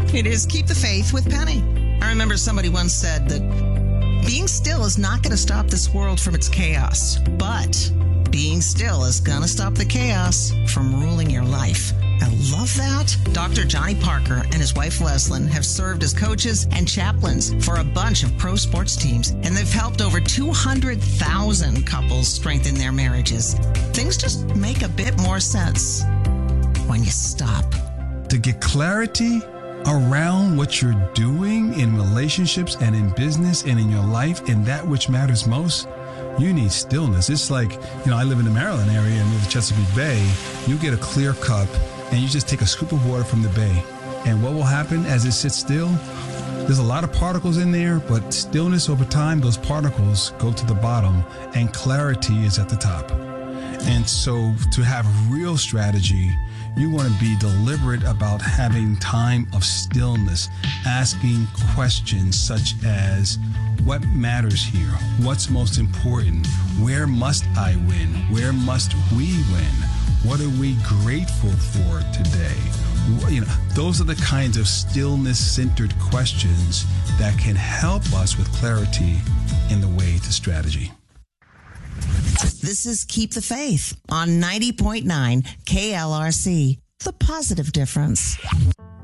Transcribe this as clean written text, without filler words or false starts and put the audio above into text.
It is Keep the Faith with Penny. I remember somebody once said that being still is not going to stop this world from its chaos, but being still is going to stop the chaos from ruling your life. I love that. Dr. Johnny Parker and his wife Leslyn have served as coaches and chaplains for a bunch of pro sports teams, and they've helped over 200,000 couples strengthen their marriages. Things just make a bit more sense when you stop. To get clarity around what you're doing in relationships and in business and in your life and that which matters most, you need stillness. It's like, I live in the Maryland area and near the Chesapeake Bay. You get a clear cup and you just take a scoop of water from the bay. And what will happen as it sits still? There's a lot of particles in there, but stillness over time, those particles go to the bottom and clarity is at the top. And so to have real strategy, you want to be deliberate about having time of stillness, asking questions such as, what matters here? What's most important? Where must I win? Where must we win? What are we grateful for today? Those are the kinds of stillness-centered questions that can help us with clarity in the way to strategy. This is Keep the Faith on 90.9 KLRC, The Positive Difference.